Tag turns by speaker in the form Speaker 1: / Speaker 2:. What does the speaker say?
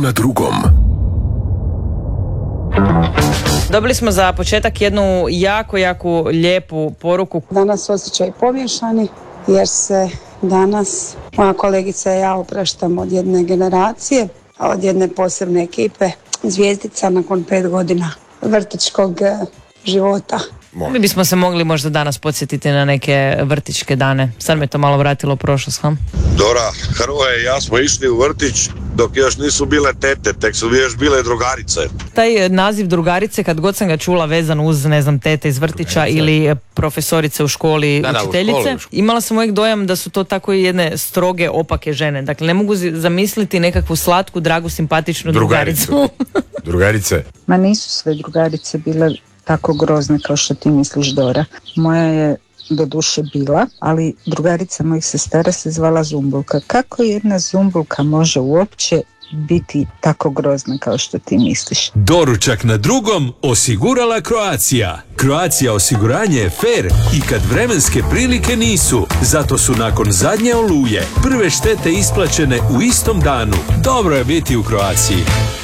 Speaker 1: na drugom.
Speaker 2: Dobili smo za početak jednu jako lijepu poruku.
Speaker 3: Danas osjećaj pomiješani jer se danas moja kolegica i ja opraštamo od jedne generacije, od jedne posebne ekipe, zvijezdica nakon 5 godina vrtićkog života.
Speaker 2: Mi bismo se mogli možda danas podsjetiti na neke vrtićke dane. Sad me to malo vratilo u prošlost.
Speaker 4: Dora, Hrvoje i ja smo išli u vrtić dok još nisu bile tete, tek su još bile drugarice.
Speaker 2: Taj naziv drugarice, kad god sam ga čula vezan uz, ne znam, tete iz vrtića drugarice ili profesorice u školi, učiteljice, imala sam uvijek dojam da su to tako jedne stroge, opake žene. Dakle, ne mogu zamisliti nekakvu slatku, dragu, simpatičnu drugaricu.
Speaker 5: Drugarice?
Speaker 6: Ma nisu sve drugarice bile tako grozne kao što ti misliš, Dora. Moja je do duše bila, ali drugarica mojih sestara se zvala Zumbulka. Kako jedna Zumbulka može uopće biti tako grozna kao što ti misliš?
Speaker 7: Doručak na drugom osigurala Croatia. Croatia osiguranje je fair i kad vremenske prilike nisu. Zato su nakon zadnje oluje prve štete isplaćene u istom danu. Dobro je biti u Croatiji.